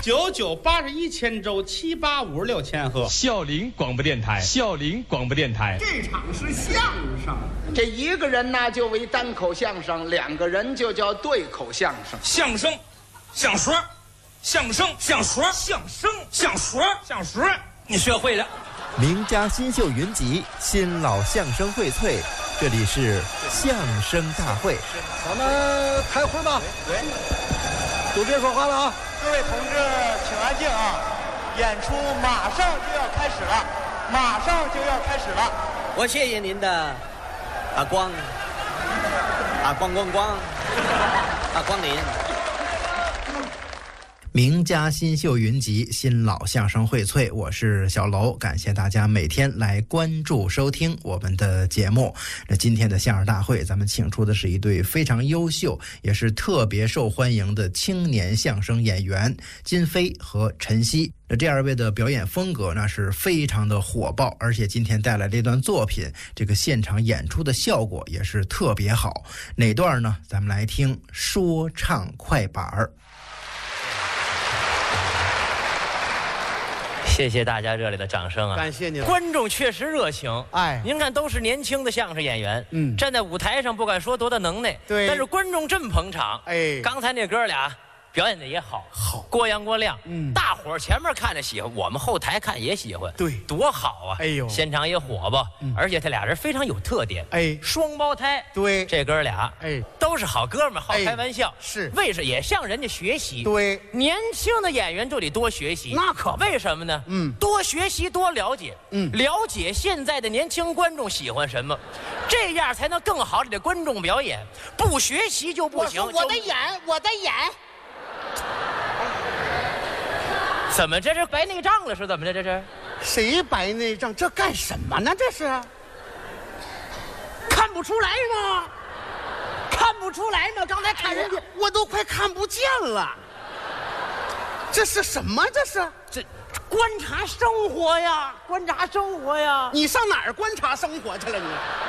9981千周，7856千赫。 孝陵广播电台，孝陵广播电台。 这场是相声， 这一个人呢就为单口相声，两个人就叫对口相声。 相声，相说，相声，相说，相声，相说，相说，你学会了。 名家新秀云集，新老相声荟萃，这里是相声大会。 咱们开会吧。对，都别说话了啊！ 各位同志，请安静啊！演出马上就要开始了，马上就要开始了。 我谢谢您的光临。 名家新秀云集，新老相声荟萃。我是小楼，感谢大家每天来关注收听我们的节目。那今天的相声大会，咱们请出的是一对非常优秀，也是特别受欢迎的青年相声演员金飞和陈曦。这二位的表演风格那是非常的火爆，而且今天带来这段作品，这个现场演出的效果也是特别好。哪段呢？咱们来听说唱快板儿。 谢谢大家热烈的掌声啊！ 感谢您， 观众确实热情。 哎， 您看都是年轻的相声演员，站在舞台上不敢说多大能耐， 对， 但是观众这么捧场。 哎， 刚才那哥俩表演的也好，郭阳郭亮，大伙儿前面看着喜欢，我们后台看也喜欢， 对， 多好啊！ 哎呦， 现场也火爆，而且他俩人非常有特点， 哎， 双胞胎， 对， 这哥俩， 哎， 都是好哥们儿，好开玩笑， 是， 为什也向人家学习， 对， 年轻的演员就得多学习， 那可为什么呢？多学习，多了解，了解现在的年轻观众喜欢什么，这样才能更好地给观众表演。不学习就不行。 我的眼。 怎么这是白内障了是怎么的？这是谁白内障？这干什么呢？这是看不出来吗？看不出来吗？刚才看人家， 我都快看不见了。这是什么？这是观察生活呀，观察生活呀。 你上哪儿观察生活去了？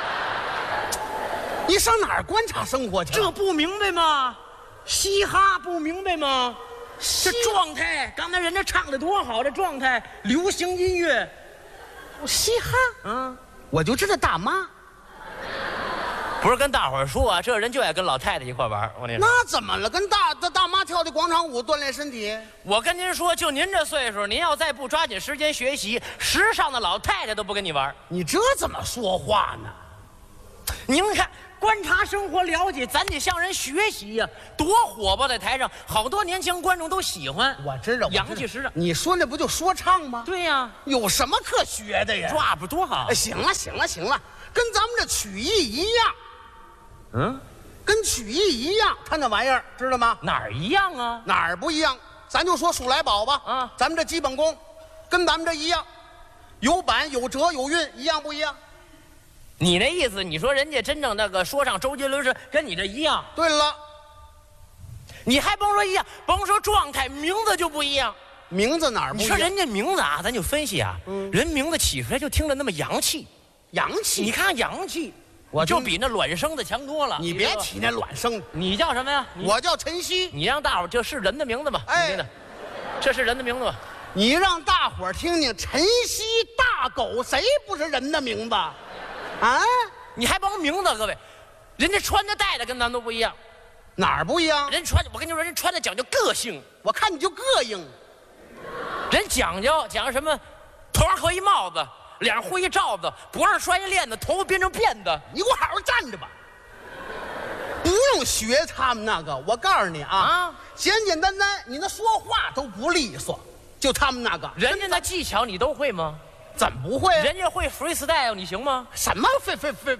你上哪儿观察生活去了？ 这不明白吗？嘻哈不明白吗？这状态，刚才人家唱的多好，这状态，流行音乐， 嘻哈，我就知道大妈。 不是跟大伙儿说啊，这人就爱跟老太太一块玩。我跟你说， 那怎么了？跟大妈跳的广场舞锻炼身体。 我跟您说，就您这岁数，您要再不抓紧时间学习，时尚的老太太都不跟你玩。 你这怎么说话呢？ 您看。观察生活，了解，咱得向人学习呀！多火爆在台上，好多年轻观众都喜欢。 我知道， 洋气时尚。 你说那不就说唱吗？ 对呀， 有什么可学的呀？ 抓不多好。 行了，跟咱们这曲艺一样。跟曲艺一样，他那玩意儿知道吗？ 哪儿一样啊？ 哪儿不一样？咱就说数来宝吧。咱们这基本功，跟咱们这一样，有板有折有韵，一样不一样？ 你那意思，你说人家真正那个说唱周杰伦是跟你这一样？ 对了， 你还甭说一样，甭说状态，名字就不一样。 名字哪儿不一样？ 你说人家名字啊，咱就分析啊，人名字起出来就听着那么洋气， 洋气。 你看洋气，我就比那卵生的强多了。 你别提那卵生的。 你叫什么呀？ 我叫陈曦。 你让大伙儿这是人的名字吗？ 哎， 这是人的名字吗？ 你让大伙儿听听，陈曦大狗，谁不是人的名字？啊！ 你还甭名字，各位，人家穿的戴的跟咱都不一样， 哪儿不一样？ 人穿，我跟你说，人穿的讲究个性， 我看你就膈应。 人讲究什么？头上磕一帽子，脸上糊一罩子，脖上拴一链子，头发编成辫子。 你给我好好站着吧，不用学他们那个。我告诉你啊，简简单单，你那说话都不利索，就他们那个。 人家那技巧你都会吗？ 怎么不会？ 人家会 freestyle， 你行吗？ 什么飞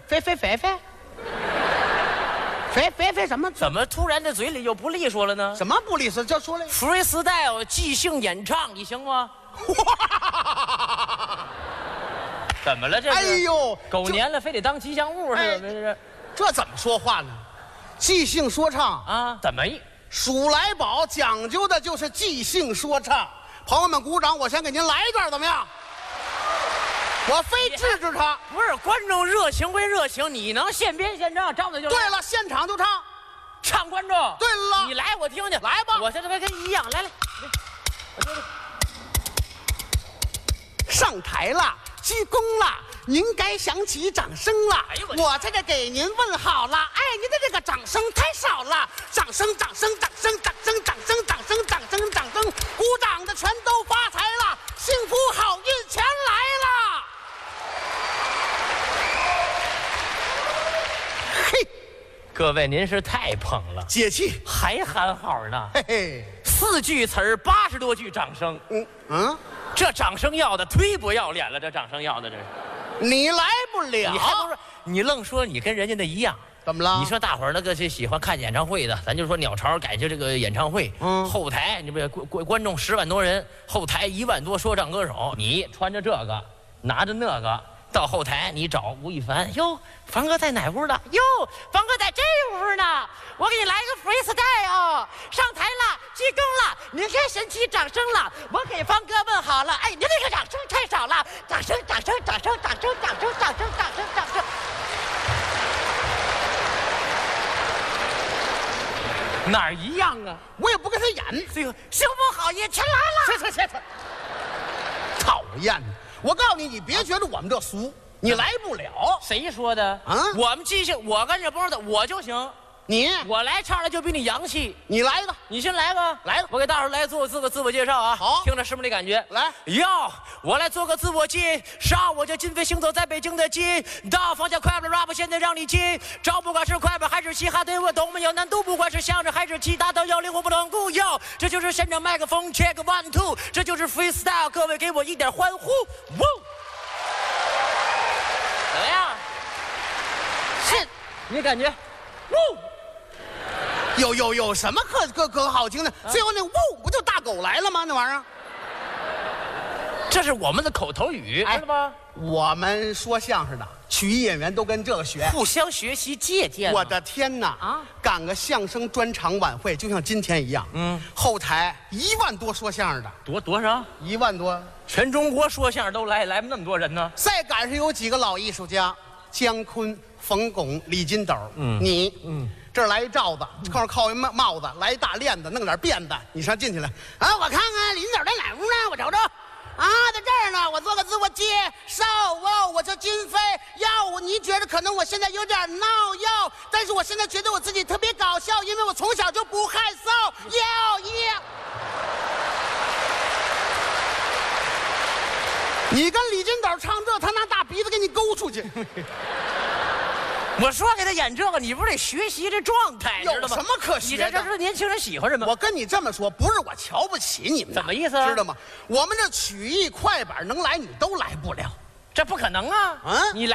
什么？ 怎么突然这嘴里又不利索了呢？ 什么不利索？就说了 freestyle 即兴演唱，你行吗？怎么了这是？ 哎呦， 狗年了，非得当吉祥物是怎么？ 这怎么说话呢？即兴说唱啊？怎么？ 数来宝讲究的就是即兴说唱。朋友们鼓掌，我先给您来一段，怎么样？我非制止他。 不是，观众热情归热情，你能现编现唱，张嘴就来。 对了，现场就唱， 唱观众。 对了， 你来我听听。 来吧， 我现在跟一样，来。 上台了，鞠躬了，您该响起掌声了。 哎呦我在这给您问好了。哎，您的这个掌声太少了，掌声，掌声，掌声，掌声，掌声，掌声，掌声，掌声，鼓掌的全都发财了，幸福好运全来了。嘿， 各位您是太捧了， 解气。 还喊好呢。 嘿嘿， 4句词儿80多句掌声，这掌声要的忒不要脸了，这掌声要的这是。 你来不了， 你还不是你愣说你跟人家的一样。 怎么了？ 你说大伙儿那个是喜欢看演唱会的，咱就说鸟巢改就这个演唱会，后台你不观众10万多人，后台1万多说唱歌手，你穿着这个，拿着那个，到后台你找吴亦凡，哟，凡哥在哪屋呢？哟，凡哥在这屋呢。我给你来个 freestyle， 上台了，鞠躬了，您该神奇掌声了。我给凡哥问好了，哎，您这个掌声太少了，掌声，掌声，掌声，掌声，掌声，掌声，掌声，掌声。哪儿一样啊？ 我也不跟他演。 这个幸福好运全来了。 切，讨厌！我告诉你，你别觉得我们这俗，你来不了。 谁说的啊？ 我们即兴，我跟着包的我就行。我来唱的就比你洋气。 你来一个， 你先来个， 来个。 我给大伙儿来做个自我介绍啊。 好， 听着是不是那感觉？ 来， 我来做个自我介绍。我叫金飞，行走在北京的街道，放下快乐 rap， 现在让你接招。不管是快板还是嘻哈，对我都没有难度。不管是相声还是其他，都要灵活不能固有。这就是现场麦克风 check 1 2， 这就是 freestyle。各位给我一点欢呼！哇，怎么样？是，你感觉？哇！ 有什么可好听的？最后那呜不就大狗来了吗？那玩意儿， 这是我们的口头语，知道吗？ 我们说相声的曲艺演员都跟这个学， 互相学习借鉴。 我的天哪！赶个相声专场晚会，就像今天一样。后台1万多说相声的， 多少 ？1万多， 全中国说相声都来那么多人呢。 再赶上有几个老艺术家，姜昆、冯巩、李金斗，这儿来一罩子，后面靠一帽子，来一大链子，弄点辫子，你上进去了啊！我看看李金斗在哪屋呢？我瞅瞅，啊，在这儿呢。我做个自我介绍哦，我叫金飞。你觉得可能我现在有点闹哟，但是我现在觉得我自己特别搞笑，因为我从小就不害臊。你跟李金斗唱这，他拿大鼻子给你勾出去。 我说给他演这个，你不是得学习这状态， 有什么可学的？ 你这是年轻人喜欢什么？ 我跟你这么说，不是我瞧不起你们， 怎么意思？ 知道吗？我们这曲艺快板能来，你都来不了， 这不可能啊！你来。